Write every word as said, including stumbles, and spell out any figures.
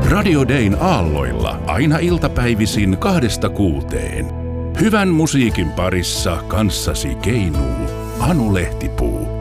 Radio Dayn aalloilla aina iltapäivisin kahdesta kuuteen. Hyvän musiikin parissa kanssasi keinuu Anu Lehtipuu.